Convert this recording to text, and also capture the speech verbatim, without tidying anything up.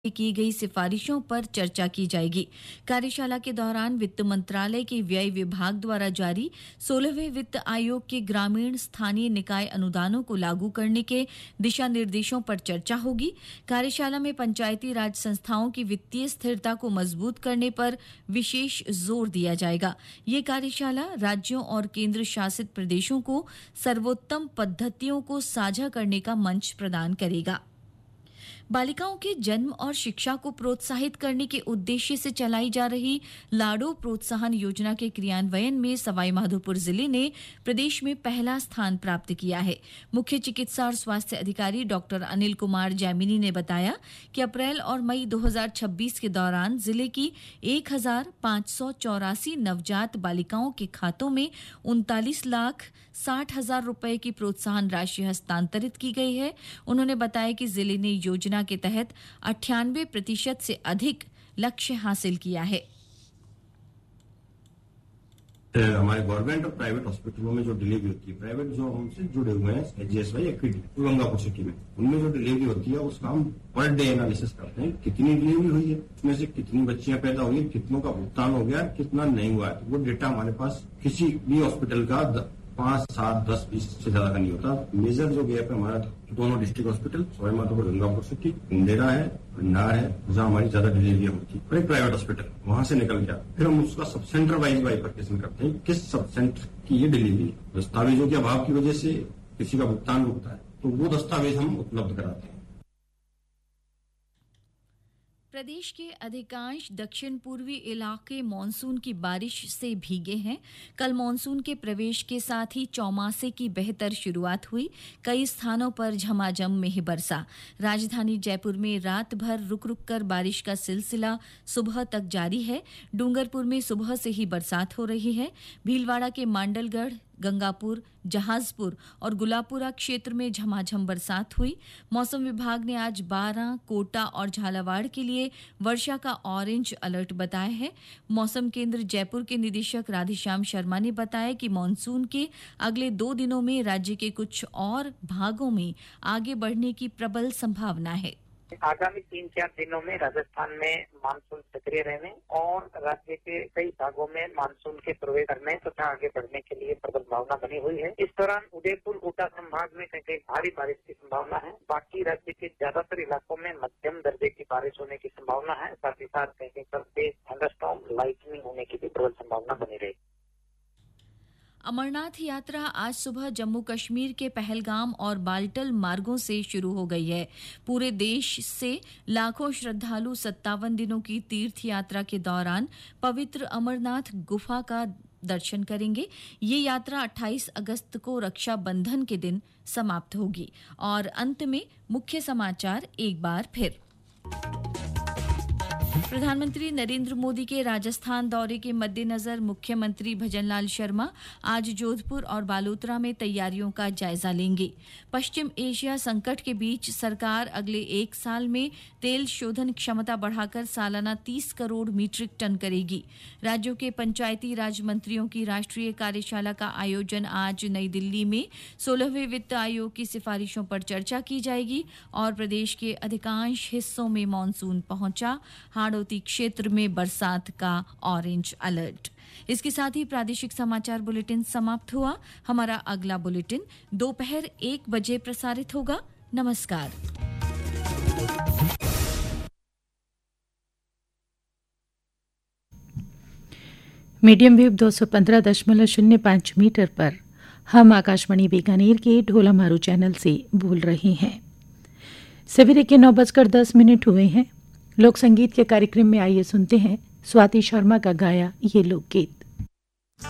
की गई सिफारिशों पर चर्चा की जाएगी। कार्यशाला के दौरान वित्त मंत्रालय के व्यय विभाग द्वारा जारी सोलहवें वित्त आयोग के ग्रामीण स्थानीय निकाय अनुदानों को लागू करने के दिशा निर्देशों पर चर्चा होगी। कार्यशाला में पंचायती राज संस्थाओं की वित्तीय स्थिरता को मजबूत करने पर विशेष जोर दिया जाएगा। ये कार्यशाला राज्यों और केंद्र शासित प्रदेशों को सर्वोत्तम पद्धतियों को साझा करने का मंच प्रदान करेगा। बालिकाओं के जन्म और शिक्षा को प्रोत्साहित करने के उद्देश्य से चलाई जा रही लाडो प्रोत्साहन योजना के क्रियान्वयन में सवाई माधोपुर जिले ने प्रदेश में पहला स्थान प्राप्त किया है। मुख्य चिकित्सा और स्वास्थ्य अधिकारी डॉक्टर अनिल कुमार जैमिनी ने बताया कि अप्रैल और मई दो हज़ार छब्बीस के दौरान जिले की एक हजार पाँच सौ चौरासी नवजात बालिकाओं के खातों में उनतालीस लाख साठ हजार रुपए की प्रोत्साहन राशि हस्तांतरित की गई है। उन्होंने बताया कि जिले ने योजना के तहत अट्ठानवे प्रतिशत से अधिक लक्ष्य हासिल किया है। हमारे गवर्नमेंट और प्राइवेट हॉस्पिटलों में जो डिलीवरी होती है, प्राइवेट जो हमसे जुड़े हुए हैं जीएसवाई एक्विटी गंगापुर सिटी में, उनमें जो डिलीवरी होती है उसका हम पर डे एनालिसिस करते हैं। कितनी डिलीवरी हुई है, उसमें से कितनी बच्चियां पैदा हुई, कितनों का भुगतान हो गया, कितना नहीं हुआ है। वो डेटा हमारे पास किसी भी हॉस्पिटल का पांच सात दस बीस से ज्यादा का नहीं होता। मेजर जो गैप है हमारा दोनों district hospital Sawai Madhopur Gangapur city Indira है, भंडार है, जहाँ हमारी ज्यादा डिलीवरी होती है, और एक प्राइवेट हॉस्पिटल वहां से निकल गया। फिर हम उसका सब सेंटर वाइज बाइफर्केशन करते हैं, किस सब सेंटर की ये डिलीवरी है। दस्तावेजों के अभाव की वजह से किसी का भुगतान रुकता है तो वो दस्तावेज हम उपलब्ध कराते हैं। प्रदेश के अधिकांश दक्षिण पूर्वी इलाके मानसून की बारिश से भीगे हैं। कल मानसून के प्रवेश के साथ ही चौमासे की बेहतर शुरुआत हुई। कई स्थानों पर झमाझम मेघ बरसा। राजधानी जयपुर में रात भर रुक रुक कर बारिश का सिलसिला सुबह तक जारी है। डूंगरपुर में सुबह से ही बरसात हो रही है। भीलवाड़ा के मांडलगढ़, गंगापुर, जहाजपुर और गुलापुरा क्षेत्र में झमाझम बरसात हुई। मौसम विभाग ने आज बारां, कोटा और झालावाड़ के लिए वर्षा का ऑरेंज अलर्ट बताया है। मौसम केंद्र जयपुर के निदेशक राधेश्याम शर्मा ने बताया कि मानसून के अगले दो दिनों में राज्य के कुछ और भागों में आगे बढ़ने की प्रबल संभावना है। आगामी तीन चार दिनों में राजस्थान में मानसून सक्रिय रहने और राज्य के कई भागों में मानसून के प्रवेश करने तथा आगे बढ़ने के लिए प्रबल भावना बनी हुई है। इस दौरान उदयपुर कोटा संभाग में कहीं कहीं भारी बारिश की संभावना है। बाकी राज्य के ज्यादातर इलाकों में मध्यम दर्जे की बारिश होने की संभावना है। साथ ही साथ कहीं कहीं पर तेज थंडरस्टॉर्म, लाइटनिंग होने की भी प्रबल संभावना बनी रहेगी। अमरनाथ यात्रा आज सुबह जम्मू कश्मीर के पहलगाम और बाल्टल मार्गों से शुरू हो गई है। पूरे देश से लाखों श्रद्धालु सत्तावन दिनों की तीर्थ यात्रा के दौरान पवित्र अमरनाथ गुफा का दर्शन करेंगे। ये यात्रा अट्ठाईस अगस्त को रक्षाबंधन के दिन समाप्त होगी। और अंत में मुख्य समाचार एक बार फिर। प्रधानमंत्री नरेंद्र मोदी के राजस्थान दौरे के मद्देनजर मुख्यमंत्री भजनलाल शर्मा आज जोधपुर और बालोतरा में तैयारियों का जायजा लेंगे। पश्चिम एशिया संकट के बीच सरकार अगले एक साल में तेल शोधन क्षमता बढ़ाकर सालाना तीस करोड़ मीट्रिक टन करेगी। राज्यों के पंचायती राज मंत्रियों की राष्ट्रीय कार्यशाला का आयोजन आज नई दिल्ली में सोलहवें वित्त आयोग की सिफारिशों पर चर्चा की जाएगी। और प्रदेश के अधिकांश हिस्सों में मानसून पहुंचा। हाड़ौती क्षेत्र में बरसात का ऑरेंज अलर्ट। इसके साथ ही प्रादेशिक समाचार बुलेटिन समाप्त हुआ। हमारा अगला बुलेटिन दोपहर एक बजे प्रसारित होगा। नमस्कार। मीडियम वेव दो सौ पंद्रह दशमलव शून्य पाँच मीटर पर हम आकाशवाणी बीकानेर के ढोलामारू चैनल से बोल रहे हैं। सवेरे के नौ बजकर दस मिनट हुए हैं। लोक संगीत के कार्यक्रम में आइए सुनते हैं स्वाति शर्मा का गाया ये लोकगीत।